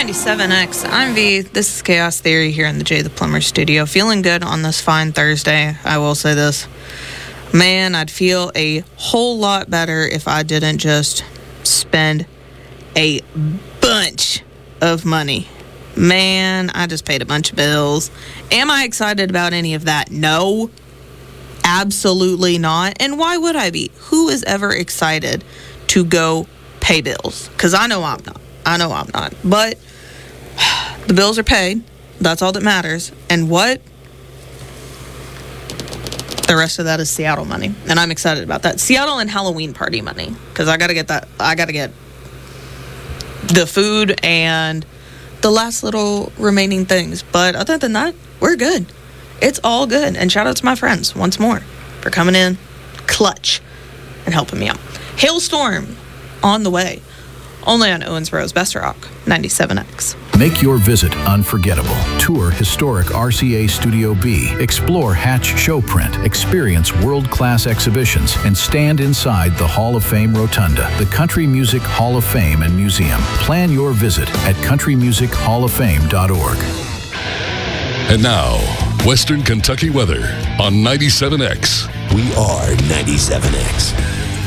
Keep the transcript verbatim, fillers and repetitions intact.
ninety-seven X. I'm V. This is Chaos Theory here in the Jay the Plumber studio. Feeling good on this fine Thursday. I will say this. Man, I'd feel a whole lot better if I didn't just spend a bunch of money. Man, I just paid a bunch of bills. Am I excited about any of that? No. Absolutely not. And why would I be? Who is ever excited to go pay bills? Because I know I'm not. I know I'm not. But the bills are paid. That's all that matters. And what? The rest of that is Seattle money. And I'm excited about that. Seattle and Halloween party money. Because I got to get that. I got to get the food and the last little remaining things. But other than that, we're good. It's all good. And shout out to my friends once more for coming in clutch and helping me out. Hailstorm on the way. Only on Owensboro's Best Rock, ninety-seven X. Make your visit unforgettable. Tour historic R C A Studio B. Explore Hatch Showprint. Experience world-class exhibitions. And stand inside the Hall of Fame Rotunda, the Country Music Hall of Fame and Museum. Plan your visit at country music hall of fame dot org. And now, Western Kentucky weather on ninety-seven X. We are ninety-seven X.